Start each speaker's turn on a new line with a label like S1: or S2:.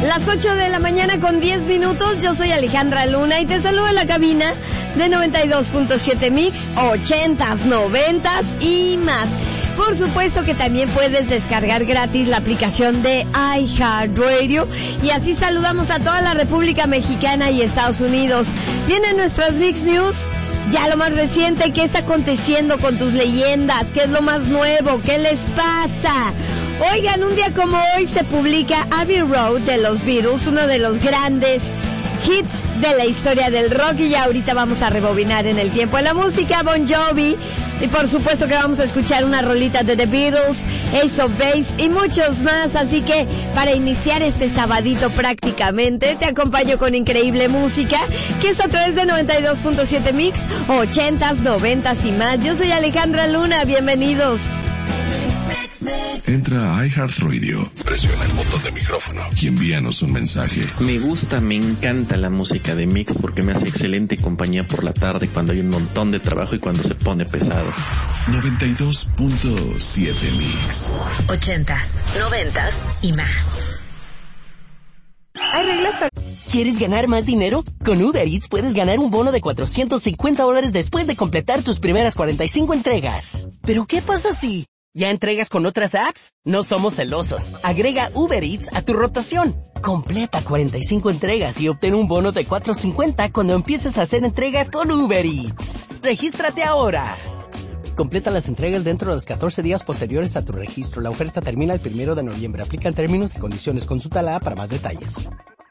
S1: Las 8 de la mañana con 10 minutos. Yo soy Alejandra Luna y te saludo en la cabina de 92.7 Mix, 80s, 90s y más. Por supuesto que también puedes descargar gratis la aplicación de iHeartRadio y así saludamos a toda la República Mexicana y Estados Unidos. Vienen nuestras Mix News, ya lo más reciente, ¿qué está aconteciendo con tus leyendas? ¿Qué es lo más nuevo? ¿Qué les pasa? Oigan, un día como hoy se publica Abbey Road de los Beatles, uno de los grandes hits de la historia del rock, y ya ahorita vamos a rebobinar en el tiempo de la música. Bon Jovi, y por supuesto que vamos a escuchar una rolita de The Beatles, Ace of Base y muchos más. Así que para iniciar este sabadito prácticamente te acompaño con increíble música, que es a través de 92.7 Mix, 80s, 90s y más. Yo soy Alejandra Luna, bienvenidos.
S2: Entra a iHeartRadio, presiona el botón de micrófono y envíanos un mensaje.
S3: Me encanta la música de Mix porque me hace excelente compañía por la tarde cuando hay un montón de trabajo y cuando se pone pesado.
S2: 92.7 Mix.
S4: 80s, 90s y más.
S1: Hay reglas para...
S5: ¿Quieres ganar más dinero? Con Uber Eats puedes ganar un bono de $450 después de completar tus primeras 45 entregas. ¿Pero qué pasa si ya entregas con otras apps? No somos celosos. Agrega Uber Eats a tu rotación. Completa 45 entregas y obtén un bono de $450 cuando empieces a hacer entregas con Uber Eats. ¡Regístrate ahora! Completa las entregas dentro de los 14 días posteriores a tu registro. La oferta termina el 1 de noviembre. Aplican términos y condiciones. Consulta la app para más detalles.